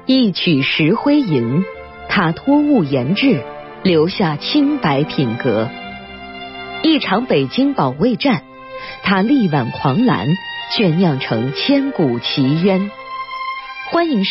一曲石灰吟，他托物言志，留下清白品格；一场北京保卫战，他力挽狂澜，却酿成千古奇冤。欢迎